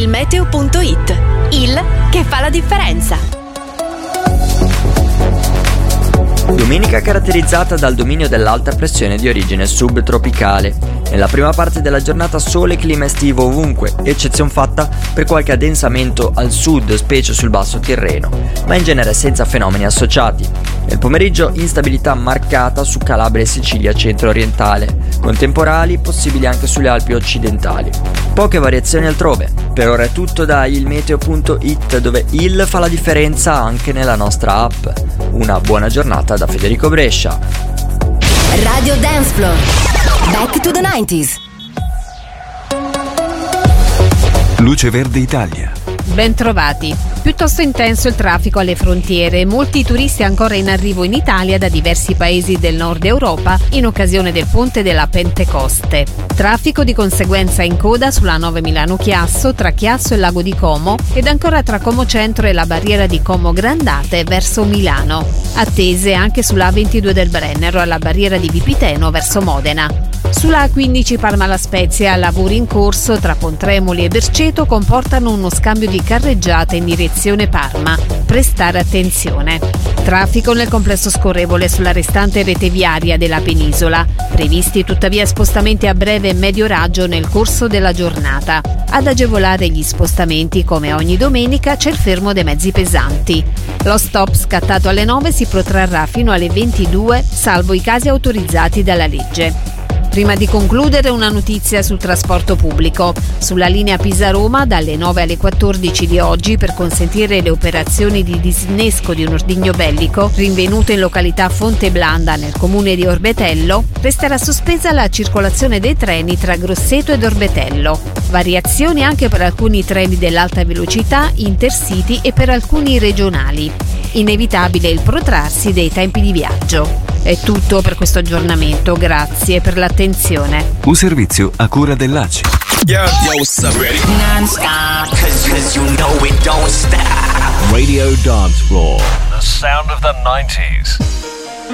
ilmeteo.it. Il che fa la differenza. Domenica caratterizzata dal dominio dell'alta pressione di origine subtropicale. Nella prima parte della giornata sole e clima estivo ovunque, eccezion fatta per qualche addensamento al sud, specie sul basso Tirreno, ma in genere senza fenomeni associati. Nel pomeriggio instabilità marcata su Calabria e Sicilia centro-orientale, con temporali possibili anche sulle Alpi occidentali. Poche variazioni altrove. Per ora è tutto da ilmeteo.it, dove il fa la differenza anche nella nostra app. Una buona giornata da Federico Brescia. Radio Dance Floor. Back to the 90s. Luce Verde Italia. Ben trovati. Piuttosto intenso il traffico alle frontiere, molti turisti ancora in arrivo in Italia da diversi paesi del nord Europa in occasione del ponte della Pentecoste. Traffico di conseguenza in coda sulla 9 Milano-Chiasso, tra Chiasso e Lago di Como, ed ancora tra Como Centro e la barriera di Como Grandate verso Milano. Attese anche sulla A22 del Brennero alla barriera di Vipiteno verso Modena. Sulla A15 Parma La Spezia, lavori in corso tra Pontremoli e Berceto comportano uno scambio di carreggiate in direzione Parma. Prestare attenzione. Traffico nel complesso scorrevole sulla restante rete viaria della penisola. Previsti tuttavia spostamenti a breve e medio raggio nel corso della giornata. Ad agevolare gli spostamenti, come ogni domenica, c'è il fermo dei mezzi pesanti. Lo stop scattato alle 9 si protrarrà fino alle 22, salvo i casi autorizzati dalla legge. Prima di concludere, una notizia sul trasporto pubblico. Sulla linea Pisa-Roma, dalle 9 alle 14 di oggi, per consentire le operazioni di disinnesco di un ordigno bellico rinvenuto in località Fonteblanda nel comune di Orbetello, resterà sospesa la circolazione dei treni tra Grosseto ed Orbetello. Variazioni anche per alcuni treni dell'alta velocità, intercity e per alcuni regionali. Inevitabile il protrarsi dei tempi di viaggio. È tutto per questo aggiornamento, grazie per l'attenzione. Un servizio a cura dell'ACI. Yo, what's up, ready? Non-stop, cause you know it don't stop. Radio Dance Floor. The sound of the 90s.